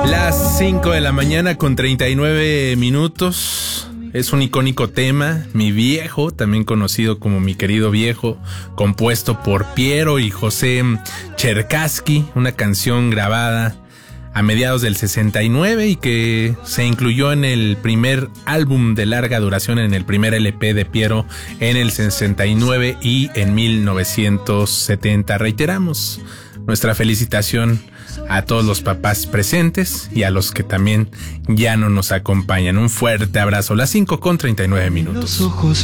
Las 5 de la mañana con 39 minutos. Es un icónico tema, Mi Viejo, también conocido como Mi Querido Viejo, compuesto por Piero y José Cherkassky, una canción grabada a mediados del 69 y que se incluyó en el primer álbum de larga duración, en el primer LP de Piero en el 69 y en 1970. Reiteramos nuestra felicitación a todos los papás presentes y a los que también ya no nos acompañan. Un fuerte abrazo. Las 5 con 39 minutos.